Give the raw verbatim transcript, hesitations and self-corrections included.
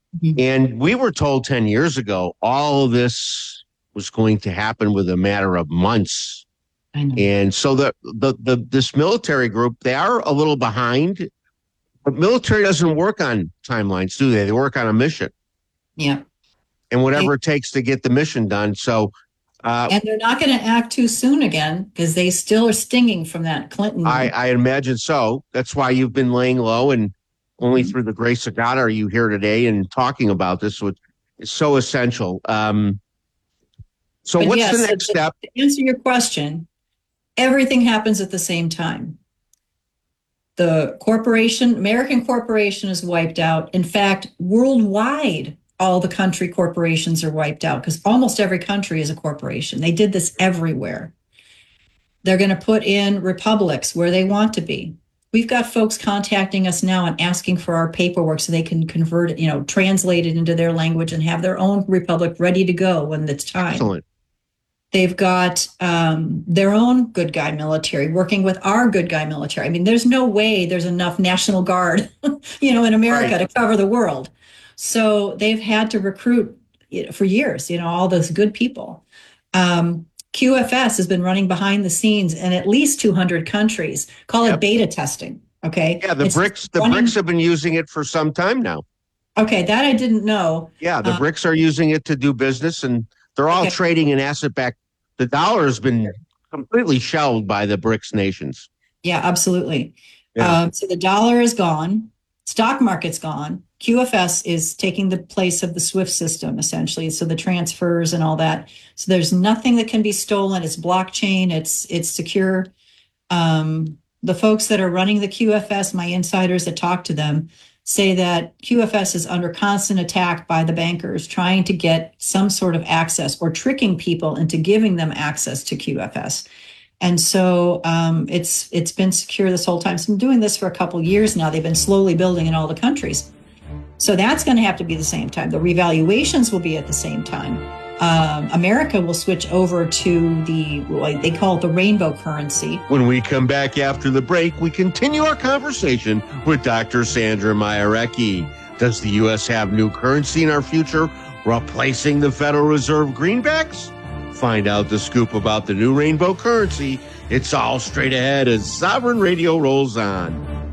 Mhm. And we were told ten years ago, all of this was going to happen with a matter of months. I know. And so the, the, the, this military group, they are a little behind, but military doesn't work on timelines, do they? They work on a mission Yeah. and They, whatever it takes to get the mission done. So, uh, and they're not going to act too soon again because they still are stinging from that I, Clinton. I imagine so. That's why you've been laying low, and only Mhm. through the grace of God are you here today and talking about this, which is so essential. Um, so, But what's the yes, so next to, step? to answer your question, everything happens at the same time. The corporation, American corporation is wiped out. In fact, worldwide, all the country corporations are wiped out because almost every country is a corporation. They did this everywhere. They're going to put in republics where they want to be. We've got folks contacting us now and asking for our paperwork so they can convert it, you know, translate it into their language and have their own republic ready to go when it's time. Excellent. They've got um, their own good guy military working with our good guy military. I mean, there's no way there's enough National Guard, you know, in America Right. to cover the world. So they've had to recruit you know, for years, you know, all those good people. Um, Q F S has been running behind the scenes in at least two hundred countries. Call it Yep. beta testing. Okay. Yeah, the It's BRICS, the BRICS running. have been using it for some time now. Okay. That I didn't know. Yeah, the Uh, BRICS are using it to do business, and they're all okay. trading in asset backed. The dollar has been completely shelled by the BRICS nations. Yeah, absolutely. Yeah. Um, so the dollar is gone, stock market's gone. Q F S is taking the place of the SWIFT system, essentially. So the transfers and all that. So there's nothing that can be stolen. It's blockchain. It's it's secure. Um, the folks that are running the Q F S, my insiders that talk to them, say that Q F S is under constant attack by the bankers trying to get some sort of access or tricking people into giving them access to Q F S. And so um, it's it's been secure this whole time. So I'm doing this for a couple of years now. They've been slowly building in all the countries. So that's going to have to be the same time. The revaluations will be at the same time. Um, America will switch over to the, like they call it the rainbow currency. When we come back after the break, we continue our conversation with Doctor Sandra Mayarecki. Does the U S have new currency in our future, replacing the Federal Reserve greenbacks? Find out the scoop about the new rainbow currency. It's all straight ahead as Sovereign Radio rolls on.